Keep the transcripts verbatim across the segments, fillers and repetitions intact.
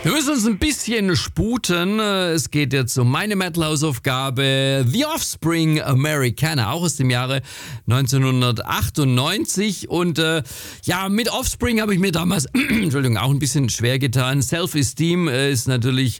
Wir müssen uns ein bisschen sputen. Es geht jetzt um meine Metal-Hausaufgabe. The Offspring Americana, auch aus dem Jahre neunzehnhundertachtundneunzig. Und äh, ja, mit Offspring habe ich mir damals, Entschuldigung, auch ein bisschen schwer getan. Self-Esteem äh, ist natürlich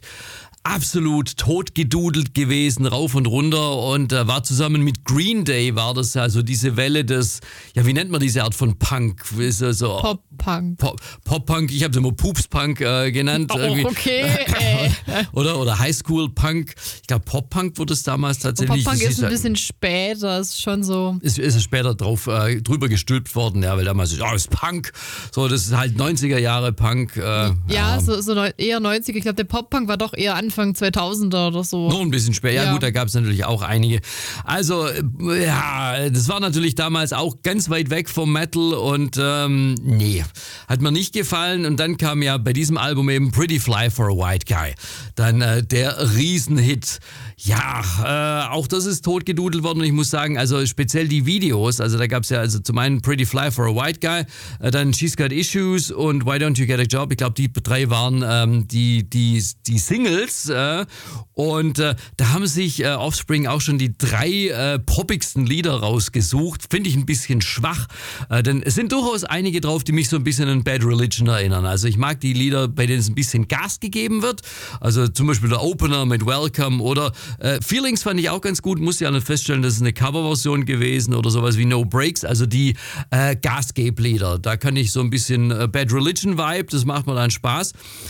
absolut totgedudelt gewesen, rauf und runter, und äh, war zusammen mit Green Day, war das also diese Welle des, ja, wie nennt man diese Art von Punk? Ist das so Pop-Punk. Pop, Pop-Punk, ich habe es immer Poops-Punk äh, genannt. Oh, irgendwie. okay. Ey. oder oder Highschool-Punk. Ich glaube, Pop-Punk wurde es damals tatsächlich. Pop-Punk das ist ein bisschen später, ist schon so. Ist, ist später drauf äh, drüber gestülpt worden, ja, weil damals ist, oh, das ist Punk. So, das ist halt neunziger Jahre Punk. Äh, ja, ja, so, so neu- eher neunziger. Ich glaube, der Pop-Punk war doch eher Anfang zweitausender oder so. Noch ein bisschen später. Ja, Ja. gut, da gab es natürlich auch einige. Also, äh, ja, das war natürlich damals auch ganz weit weg vom Metal und ähm, nee, hat mir nicht gefallen. Und dann kam ja bei diesem Album eben Pretty Fly for a White Guy. Dann äh, der Riesenhit. Ja, äh, auch das ist totgedudelt worden, und ich muss sagen, also speziell die Videos, also da gab es ja also zum einen Pretty Fly for a White Guy, äh, dann She's Got Issues und Why Don't You Get a Job. Ich glaube, die drei waren ähm, die, die, die Singles, äh, und äh, da haben sich äh, Offspring auch schon die drei äh, poppigsten Lieder rausgesucht. Finde ich ein bisschen schwach, äh, denn es sind durchaus einige drauf, die mich so ein bisschen an Bad Religion erinnern. Also ich mag die Lieder, bei denen es ein bisschen Gas gegeben wird, also zum Beispiel der Opener mit Welcome oder äh, Feelings fand ich auch ganz gut, muss ja nicht feststellen, das ist eine Coverversion gewesen oder sowas wie No Breaks, also die äh, Gasgebe-Lieder. Da kann ich so ein bisschen äh, Bad Religion-Vibe, das macht mir dann Spaß.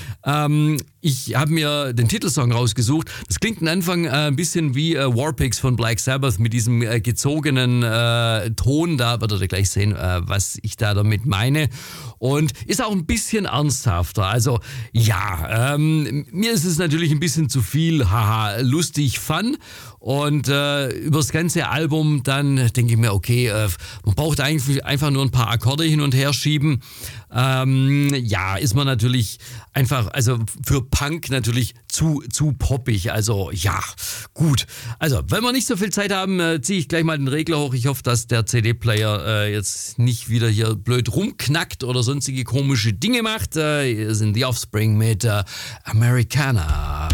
Ähm, ich habe mir den Titelsong rausgesucht. Das klingt am Anfang äh, ein bisschen wie äh, Warpigs von Black Sabbath mit diesem äh, gezogenen äh, Ton. Da werdet ihr gleich sehen, äh, was ich da damit meine. Und ist auch ein bisschen ernsthafter. Also ja, ähm, mir ist es natürlich ein bisschen zu viel, haha, lustig, fun. Und äh, über das ganze Album dann denke ich mir, okay, äh, man braucht eigentlich einfach nur ein paar Akkorde hin und her schieben. Ähm, ja, ist man natürlich einfach, also für Punk natürlich zu, zu poppig. Also ja, gut. Also, wenn wir nicht so viel Zeit haben, äh, ziehe ich gleich mal den Regler hoch. Ich hoffe, dass der C D-Player äh, jetzt nicht wieder hier blöd rumknackt oder sonstige komische Dinge macht. Äh, hier sind die Offspring mit äh, Americana.